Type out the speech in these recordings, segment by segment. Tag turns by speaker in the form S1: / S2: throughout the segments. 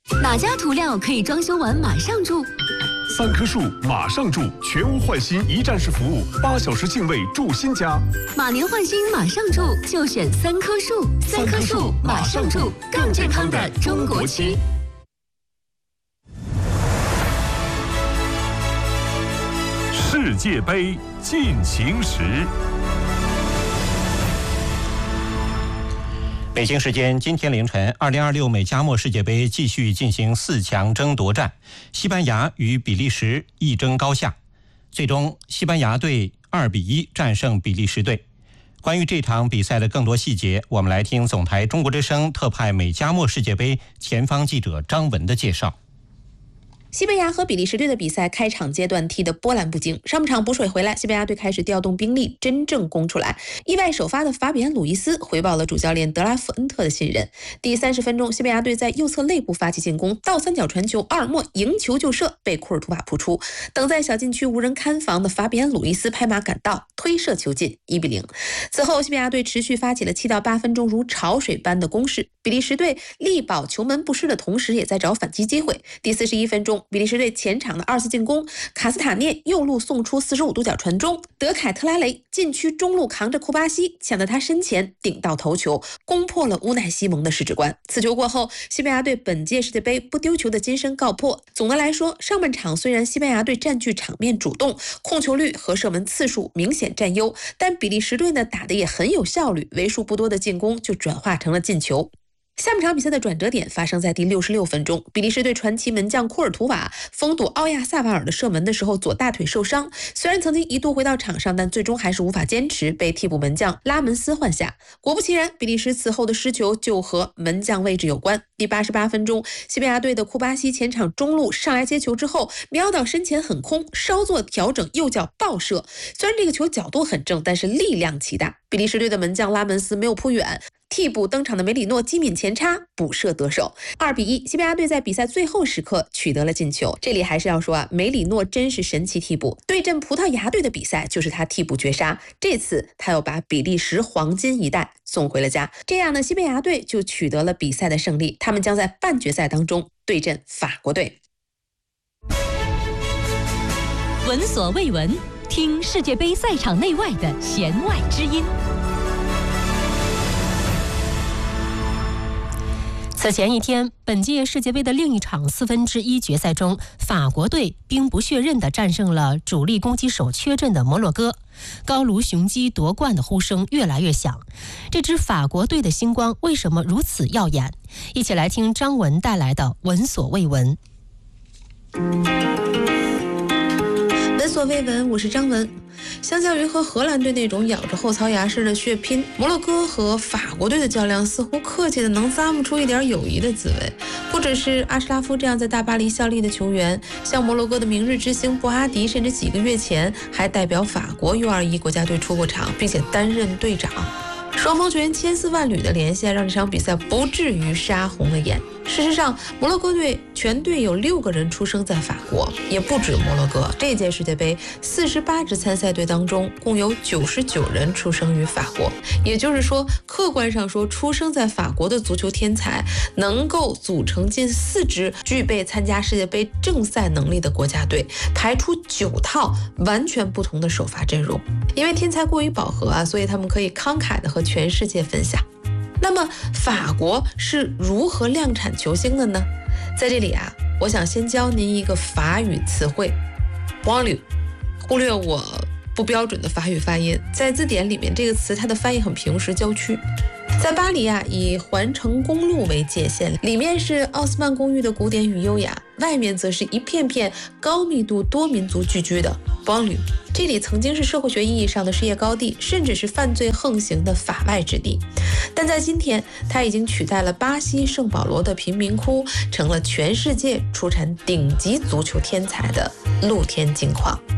S1: 哪家涂料可以装修完马上住
S2: ？3棵树马上住，全屋换新一站式服务，8小时净位住新家。
S1: 马年换新马上住，就选3棵树。3棵树马上住，更健康的中国区。
S3: 世界杯进行时。
S4: 北京时间今天凌晨，2026美加墨世界杯继续进行4强争夺战，西班牙与比利时一争高下，最终西班牙队2-1战胜比利时队。关于这场比赛的更多细节，我们来听总台中国之声特派美加墨世界杯前方记者张文的介绍。
S5: 西班牙和比利时队的比赛开场阶段踢得波澜不惊，上半场补水回来，西班牙队开始调动兵力，真正攻出来。意外首发的法比安·鲁伊斯回报了主教练德拉夫恩特的信任。第30分钟，西班牙队在右侧肋部发起进攻，倒三角传球，奥尔莫迎球就射，被库尔图瓦扑出。等在小禁区无人看防的法比安·鲁伊斯拍马赶到，推射球进，1-0。此后，西班牙队持续发起了7到8分钟如潮水般的攻势，比利时队力保球门不失的同时，也在找反击机会。第41分钟，比利时队前场的2次进攻，卡斯塔涅右路送出45度角传中，德凯特拉雷禁区中路扛着库巴西抢到他身前顶到头球，攻破了乌奈西蒙的十指关。此球过后，西班牙队本届世界杯不丢球的金身告破。总的来说，上半场虽然西班牙队占据场面主动，控球率和射门次数明显占优，但比利时队呢打得也很有效率，为数不多的进攻就转化成了进球。下半场比赛的转折点发生在第66分钟，比利时队传奇门将库尔图瓦封堵奥亚萨瓦尔的射门的时候，左大腿受伤，虽然曾经一度回到场上，但最终还是无法坚持，被替补门将拉门斯换下。果不其然，比利时此后的失球就和门将位置有关。第88分钟，西班牙队的库巴西前场中路上来接球之后，瞄到身前很空，稍作调整，右脚爆射，虽然这个球角度很正，但是力量奇大，比利时队的门将拉门斯没有扑远，替补登场的梅里诺机敏前插补射得手，2-1。西班牙队在比赛最后时刻取得了进球。这里还是要说啊，梅里诺真是神奇替补。对阵葡萄牙队的比赛就是他替补绝杀，这次他又把比利时黄金一代送回了家。这样呢，西班牙队就取得了比赛的胜利，他们将在半决赛当中对阵法国队。
S1: 闻所未闻，听世界杯赛场内外的弦外之音。此前一天，本届世界杯的另一场1/4决赛中，法国队兵不血刃地战胜了主力攻击手缺阵的摩洛哥。高卢雄鸡夺冠的呼声越来越响，这支法国队的星光为什么如此耀眼？一起来听张文带来的闻所未闻。
S5: 闻所未闻，我是张文。相较于和荷兰队那种咬着后槽牙式的血拼，摩洛哥和法国队的较量似乎客气的能咂摸出一点友谊的滋味。不只是阿什拉夫这样在大巴黎效力的球员，像摩洛哥的明日之星布哈迪，甚至几个月前还代表法国 U21 国家队出过场，并且担任队长。双方球员千丝万缕的连线，让这场比赛不至于杀红了眼。事实上，摩洛哥队全队有6个人出生在法国，也不止摩洛哥。这届世界杯48支参赛队当中，共有99人出生于法国。也就是说，客观上说，出生在法国的足球天才能够组成近4支具备参加世界杯正赛能力的国家队，排出9套完全不同的首发阵容。因为天才过于饱和啊，所以他们可以慷慨地和全世界分享。那么法国是如何量产球星的呢？在这里啊，我想先教您一个法语词汇 banlieue， 忽略我不标准的法语发音，在字典里面这个词它的翻译很平实，郊区。在巴黎啊，以环城公路为界限，里面是奥斯曼公寓的古典与优雅，外面则是一片片高密度多民族聚居的 banlieue。这里曾经是社会学意义上的事业高地，甚至是犯罪横行的法外之地，但在今天，它已经取代了巴西圣保罗的贫民窟，成了全世界出产顶级足球天才的露天金矿。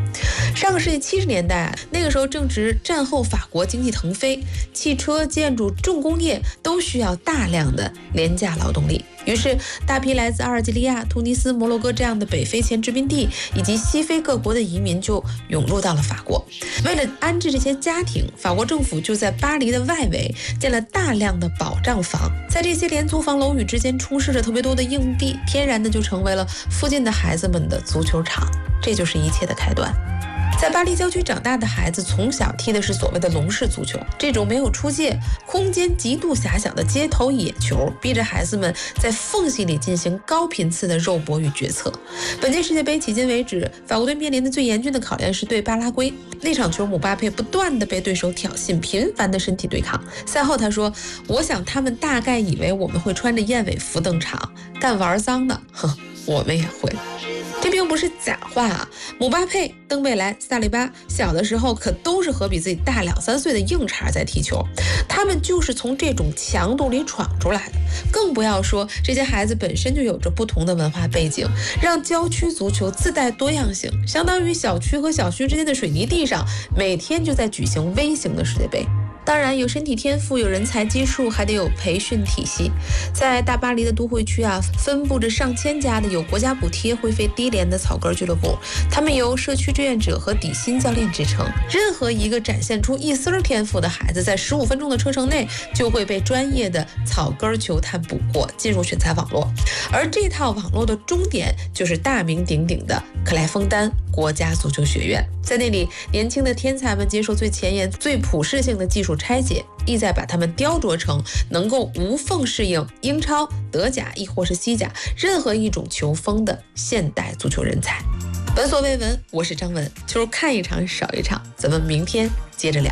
S5: 上个世纪70年代，那个时候正值战后法国经济腾飞，汽车、建筑、重工业都需要大量的廉价劳动力。于是，大批来自阿尔及利亚、突尼斯、摩洛哥这样的北非前殖民地以及西非各国的移民就涌入到了法国。为了安置这些家庭，法国政府就在巴黎的外围建了大量的保障房，在这些廉租房楼宇之间充斥着特别多的硬币，天然的就成为了附近的孩子们的足球场。这就是一切的开端。在巴黎郊区长大的孩子从小踢的是所谓的笼式足球，这种没有出界、空间极度狭小的街头野球，逼着孩子们在缝隙里进行高频次的肉搏与决策。本届世界杯迄今为止，法国队面临的最严峻的考验是对巴拉圭。那场球，姆巴佩不断的被对手挑衅，频繁的身体对抗。赛后他说：“我想他们大概以为我们会穿着燕尾服登场，干玩脏的，我们也会。”这并不是假话啊！姆巴佩、登贝莱、萨利巴小的时候可都是和比自己大2-3岁的硬茬在踢球，他们就是从这种强度里闯出来的。更不要说这些孩子本身就有着不同的文化背景，让郊区足球自带多样性，相当于小区和小区之间的水泥地上每天就在举行微型的世界杯。当然，有身体天赋，有人才基数，还得有培训体系。在大巴黎的都会区啊，分布着上千家的有国家补贴、会费低廉的草根俱乐部，他们由社区志愿者和底薪教练支撑。任何一个展现出一丝天赋的孩子，在15分钟的车程内就会被专业的草根球探捕获，进入选材网络。而这套网络的终点就是大名鼎鼎的克莱枫丹国家足球学院。在那里，年轻的天才们接受最前沿、最普适性的技术拆解，意在把他们雕琢成能够无缝适应英超、德甲亦或是西甲任何一种球风的现代足球人才。闻所未闻，我是张文，就是看一场少一场，咱们明天接着聊。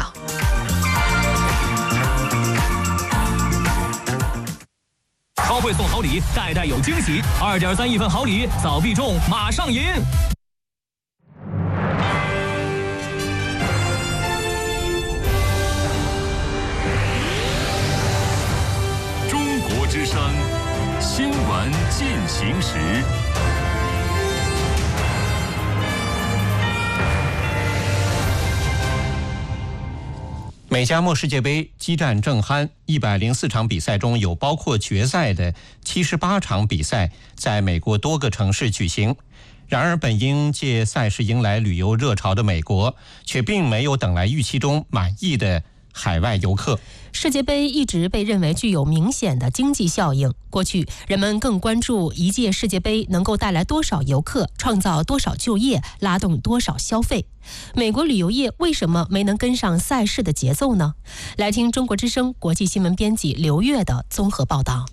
S6: 超会送好礼，代代有惊喜，2.3亿份好礼，早必中，马上赢！
S3: 中国之声新闻进行时。
S4: 美加墨世界杯激战正酣，104场比赛中有包括决赛的78场比赛在美国多个城市举行。然而，本应借赛事迎来旅游热潮的美国，却并没有等来预期中满意的海外游客。
S1: 世界杯一直被认为具有明显的经济效应。过去，人们更关注一届世界杯能够带来多少游客，创造多少就业，拉动多少消费。美国旅游业为什么没能跟上赛事的节奏呢？来听中国之声国际新闻编辑刘月的综合报道。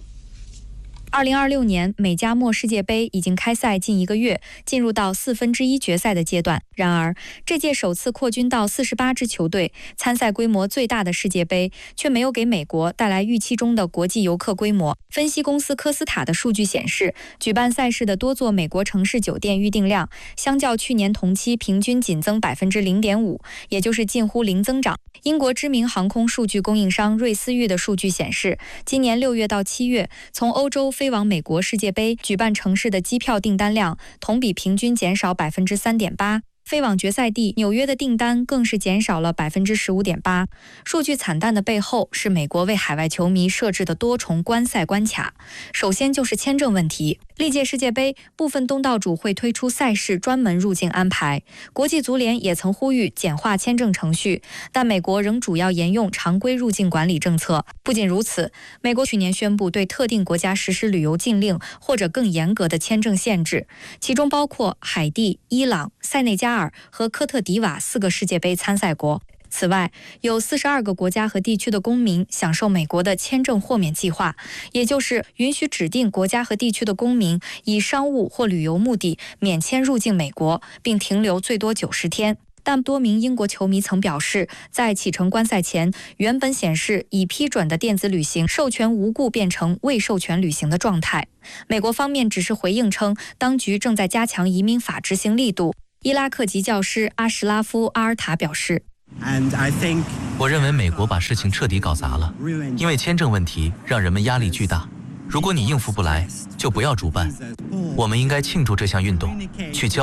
S7: 2026年美加墨世界杯已经开赛近1个月，进入到1/4决赛的阶段。然而，这届首次扩军到48支球队，参赛规模最大的世界杯，却没有给美国带来预期中的国际游客规模。分析公司科斯塔的数据显示，举办赛事的多座美国城市酒店预订量，相较去年同期平均仅增 0.5%， 也就是近乎零增长。英国知名航空数据供应商瑞思域的数据显示，今年6月到7月，从欧洲飞往美国世界杯举办城市的机票订单量同比平均减少 3.8%， 飞往决赛地纽约的订单更是减少了 15.8%。 数据惨淡的背后是美国为海外球迷设置的多重观赛关卡。首先就是签证问题，历届世界杯部分东道主会推出赛事专门入境安排，国际足联也曾呼吁简化签证程序，但美国仍主要沿用常规入境管理政策。不仅如此，美国去年宣布对特定国家实施旅游禁令或者更严格的签证限制，其中包括海地、伊朗、塞内加尔和科特迪瓦4个世界杯参赛国。此外，有42个国家和地区的公民享受美国的签证豁免计划，也就是允许指定国家和地区的公民以商务或旅游目的免签入境美国，并停留最多90天。但多名英国球迷曾表示，在启程观赛前，原本显示已批准的电子旅行授权无故变成未授权旅行的状态。美国方面只是回应称，当局正在加强移民法执行力度。伊拉克籍教师阿什拉夫·阿尔塔表示，
S8: 我认为美国把事情彻底搞砸了，因为签证问题让人们压力巨大。如果你应付不来，就不要主办。我们应该庆祝这项运动，去交